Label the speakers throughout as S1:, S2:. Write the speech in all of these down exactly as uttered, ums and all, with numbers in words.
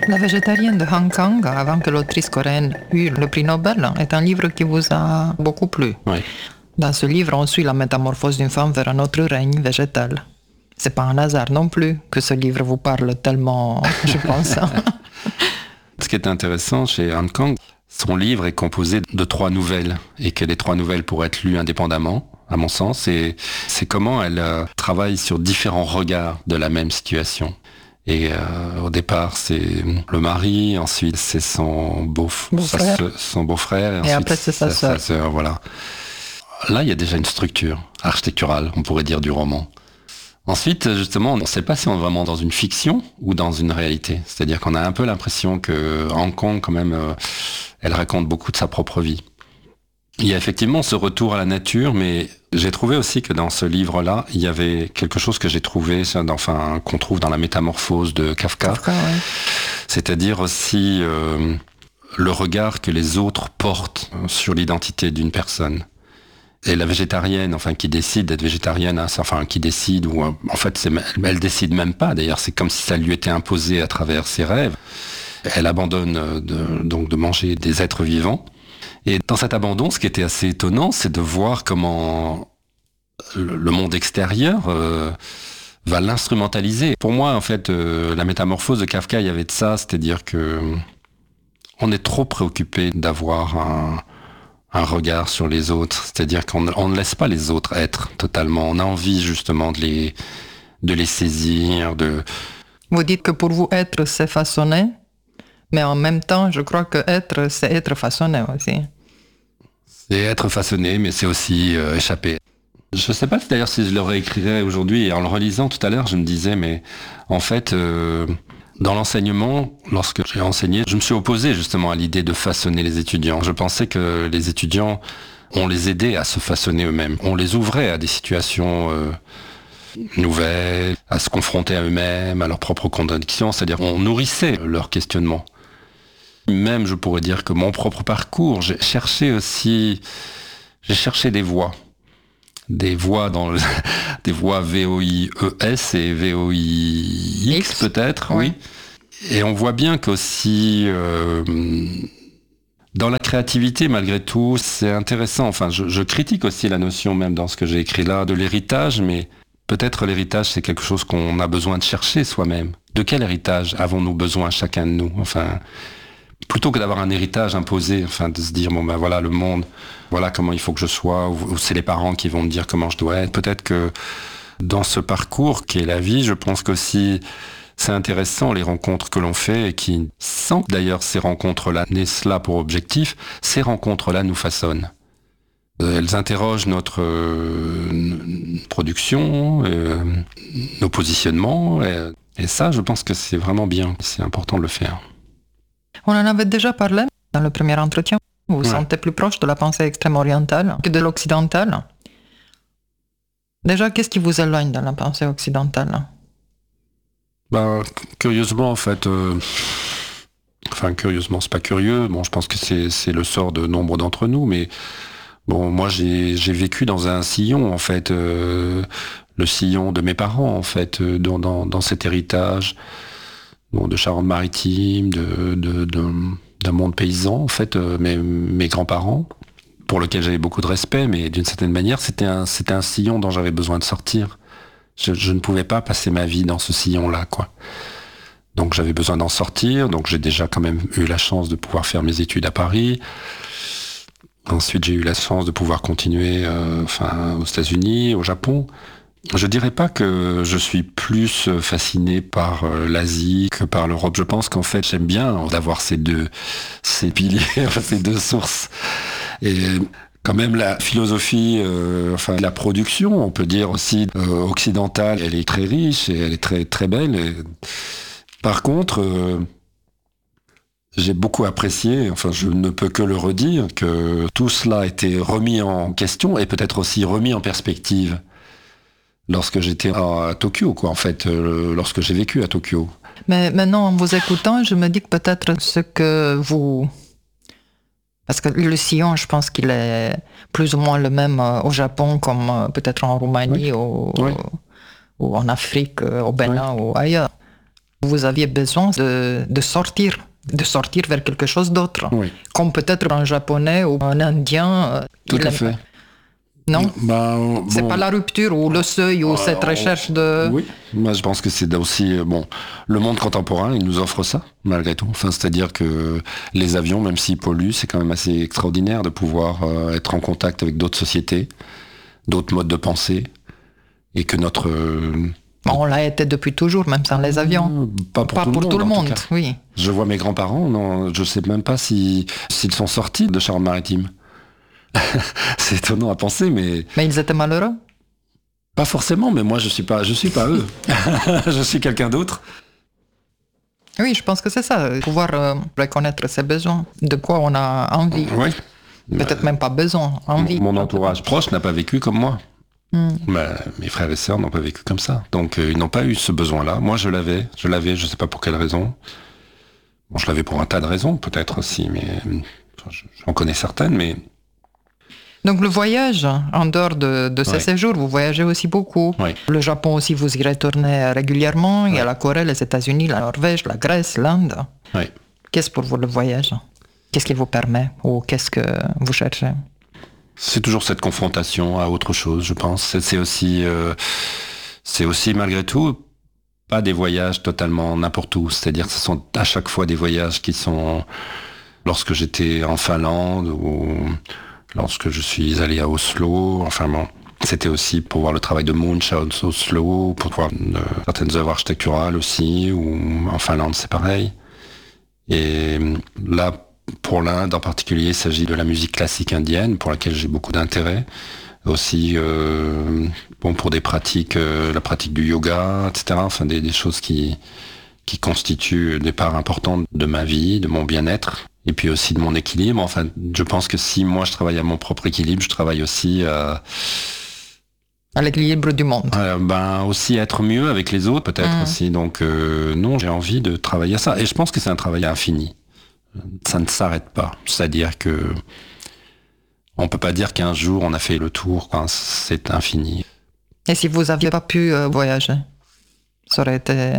S1: La végétarienne de Hong Kong, avant que l'autrice coréenne eût le prix Nobel, est un livre qui vous a beaucoup plu.
S2: Oui.
S1: Dans ce livre, on suit la métamorphose d'une femme vers un autre règne végétal. C'est pas un hasard non plus que ce livre vous parle tellement, je pense.
S2: Ce qui est intéressant chez Han Kang, son livre est composé de trois nouvelles et que les trois nouvelles pourraient être lues indépendamment, à mon sens, et c'est comment elle euh, travaille sur différents regards de la même situation. Et euh, au départ, c'est le mari, ensuite c'est son beau-frère, beau son beau-frère, et,
S1: et après c'est sa sœur.
S2: Sa sœur, voilà. Là, il y a déjà une structure architecturale, on pourrait dire, du roman. Ensuite, justement, on ne sait pas si on est vraiment dans une fiction ou dans une réalité. C'est-à-dire qu'on a un peu l'impression que Hong Kong, quand même, euh, elle raconte beaucoup de sa propre vie. Il y a effectivement ce retour à la nature, mais j'ai trouvé aussi que dans ce livre-là, il y avait quelque chose que j'ai trouvé, enfin, qu'on trouve dans la métamorphose de Kafka.
S1: Kafka, ouais.
S2: C'est-à-dire aussi euh, le regard que les autres portent sur l'identité d'une personne. Et la végétarienne, enfin, qui décide d'être végétarienne, enfin, qui décide, ou en fait, c'est, elle décide même pas. D'ailleurs, c'est comme si ça lui était imposé à travers ses rêves. Elle abandonne de, donc de manger des êtres vivants. Et dans cet abandon, ce qui était assez étonnant, c'est de voir comment le, le monde extérieur euh, va l'instrumentaliser. Pour moi, en fait, euh, la métamorphose de Kafka, il y avait de ça, c'est-à-dire que on est trop préoccupé d'avoir un un regard sur les autres, c'est-à-dire qu'on on ne laisse pas les autres être totalement. On a envie justement de les, de les saisir. De...
S1: Vous dites que pour vous, être, c'est façonner, mais en même temps, je crois que être, c'est être façonné aussi.
S2: C'est être façonné, mais c'est aussi euh, échapper. Je ne sais pas d'ailleurs si je le réécrirais aujourd'hui, et en le relisant tout à l'heure, je me disais, mais en fait... Euh, Dans l'enseignement, lorsque j'ai enseigné, je me suis opposé justement à l'idée de façonner les étudiants. Je pensais que les étudiants, on les aidait à se façonner eux-mêmes. On les ouvrait à des situations euh, nouvelles, à se confronter à eux-mêmes, à leurs propres contradictions, c'est-à-dire on nourrissait leur questionnement. Même, je pourrais dire que mon propre parcours, j'ai cherché aussi, j'ai cherché des voies. Des voix dans le, des voix V O I E S et V O I X peut-être,
S1: oui.
S2: oui. Et on voit bien qu'aussi euh, dans la créativité, malgré tout, c'est intéressant. Enfin, je, je critique aussi la notion, même dans ce que j'ai écrit là, de l'héritage, mais peut-être l'héritage, c'est quelque chose qu'on a besoin de chercher soi-même. De quel héritage avons-nous besoin chacun de nous ? Enfin, plutôt que d'avoir un héritage imposé, enfin de se dire bon ben voilà le monde, voilà comment il faut que je sois, ou, ou c'est les parents qui vont me dire comment je dois être. Peut-être que dans ce parcours qui est la vie, je pense qu'aussi c'est intéressant les rencontres que l'on fait et qui, sans d'ailleurs ces rencontres-là n'aient cela pour objectif, ces rencontres-là nous façonnent. Elles interrogent notre euh, production, euh, nos positionnements, et, et ça je pense que c'est vraiment bien, c'est important de le faire.
S1: On en avait déjà parlé dans le premier entretien. Vous vous ouais. sentez plus proche de la pensée extrême orientale que de l'occidentale. Déjà, qu'est-ce qui vous éloigne dans la pensée occidentale ?
S2: Ben, curieusement, en fait... Euh... Enfin, curieusement, c'est pas curieux. Bon, je pense que c'est, c'est le sort de nombre d'entre nous, mais... Bon, moi, j'ai, j'ai vécu dans un sillon, en fait. Euh, le sillon de mes parents, en fait, euh, dans, dans, dans cet héritage... Bon, de Charente-Maritime, de, de, de, d'un monde paysan, en fait, euh, mes, mes grands-parents, pour lequel j'avais beaucoup de respect, mais d'une certaine manière, c'était un, c'était un sillon dont j'avais besoin de sortir. Je, je ne pouvais pas passer ma vie dans ce sillon-là, quoi. Donc j'avais besoin d'en sortir, donc j'ai déjà quand même eu la chance de pouvoir faire mes études à Paris. Ensuite, j'ai eu la chance de pouvoir continuer euh, enfin, aux États-Unis, au Japon. Je dirais pas que je suis plus fasciné par l'Asie que par l'Europe. Je pense qu'en fait, j'aime bien d'avoir ces deux, ces piliers, ces deux sources. Et quand même, la philosophie, euh, enfin, la production, on peut dire aussi euh, occidentale, elle est très riche et elle est très, très belle. Et par contre, euh, j'ai beaucoup apprécié, enfin, je ne peux que le redire, que tout cela a été remis en question et peut-être aussi remis en perspective. Lorsque j'étais à Tokyo, quoi, en fait, euh, lorsque j'ai vécu à Tokyo.
S1: Mais maintenant, en vous écoutant, je me dis que peut-être ce que vous... Parce que le sillon, je pense qu'il est plus ou moins le même au Japon, comme peut-être en Roumanie, oui. ou, oui. ou en Afrique, au Bénin, oui. ou ailleurs. vous aviez besoin de, de sortir, de sortir vers quelque chose d'autre.
S2: Oui.
S1: Comme peut-être un japonais ou un indien.
S2: Tout
S1: il
S2: à
S1: aime-
S2: fait.
S1: Non,
S2: Bah,
S1: c'est
S2: bon,
S1: pas la rupture ou le seuil ou
S2: euh,
S1: cette
S2: on-
S1: recherche de...
S2: Oui, moi je pense que c'est aussi euh, bon. Le monde contemporain, il nous offre ça malgré tout. Enfin, c'est-à-dire que les avions, même s'ils polluent, c'est quand même assez extraordinaire de pouvoir euh, être en contact avec d'autres sociétés, d'autres modes de pensée, et que notre euh,
S1: On l'a été depuis toujours, même sans les avions.
S2: pas pour
S1: Pas
S2: tout
S1: pour
S2: le monde,
S1: tout le
S2: en tout
S1: monde,
S2: cas.
S1: oui.
S2: Je vois mes grands-parents, non, je sais même pas si s'ils sont sortis de Charente-Maritime. C'est étonnant à penser, mais
S1: Mais ils étaient malheureux.
S2: pas forcément. Mais moi, je suis pas, je suis pas eux. Je suis quelqu'un d'autre.
S1: Oui, je pense que c'est ça, pouvoir euh, reconnaître ses besoins, de quoi on a envie.
S2: Oui.
S1: Peut-être même pas besoin, envie.
S2: Mon entourage proche n'a pas vécu comme moi.
S1: Hmm.
S2: Bah, mes frères et sœurs n'ont pas vécu comme ça. Donc euh, ils n'ont pas eu ce besoin-là. Moi, je l'avais. Je l'avais, je sais pas pour quelle raison. Bon, je l'avais pour un tas de raisons, peut-être aussi, mais euh, enfin, je- j'en connais certaines, mais
S1: Donc le voyage, en dehors de, de ces
S2: Ouais.
S1: séjours, vous voyagez aussi beaucoup.
S2: oui.
S1: Le Japon aussi, vous y retournez régulièrement. Il y a
S2: Ouais.
S1: la Corée, les États-Unis, la Norvège, la Grèce, l'Inde.
S2: Oui.
S1: Qu'est-ce pour vous le voyage? Qu'est-ce qui vous permet ou qu'est-ce que vous cherchez?
S2: C'est toujours cette confrontation à autre chose, je pense. C'est c'est aussi, euh, c'est aussi malgré tout pas des voyages totalement n'importe où. C'est-à-dire que ce sont à chaque fois des voyages qui sont. Lorsque j'étais en Finlande ou lorsque je suis allé à Oslo, enfin bon, c'était aussi pour voir le travail de Munch à Oslo, pour voir euh, certaines œuvres architecturales aussi, ou en Finlande c'est pareil. Et là, pour l'Inde en particulier, il s'agit de la musique classique indienne, pour laquelle j'ai beaucoup d'intérêt. Aussi, euh, bon, pour des pratiques, euh, la pratique du yoga, et cetera. Enfin, des, des choses qui, qui constituent des parts importantes de ma vie, de mon bien-être, et puis aussi de mon équilibre. Enfin, je pense que si moi je travaille à mon propre équilibre, je travaille aussi à,
S1: À l'équilibre du monde.
S2: euh, ben, aussi à être mieux avec les autres, peut-être
S1: Mm.
S2: aussi. Donc, euh, non, j'ai envie de travailler à ça. Et je pense que c'est un travail infini. Ça ne s'arrête pas. C'est-à-dire que on peut pas dire qu'un jour on a fait le tour, quoi. C'est infini.
S1: Et si vous n'aviez pas pu euh, voyager, ça aurait été...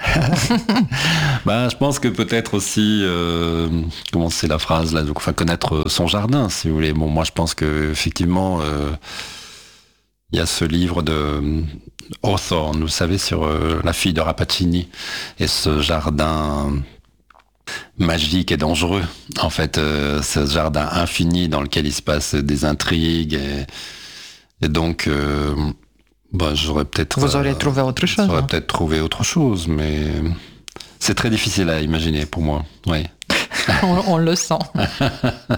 S2: Bah, je pense que peut-être aussi, euh, comment c'est la phrase là, donc, enfin, connaître son jardin, si vous voulez. Bon, moi, je pense que effectivement, euh, il y a ce livre de Hawthorne, vous savez, sur euh, la fille de Rappaccini et ce jardin magique et dangereux. En fait, euh, ce jardin infini dans lequel il se passe des intrigues et, et donc. Euh, Bah, j'aurais peut-être.
S1: Vous auriez trouvé autre chose.
S2: J'aurais
S1: hein.
S2: peut-être trouvé autre chose, mais c'est très difficile à imaginer pour moi. Oui.
S1: on, on le sent.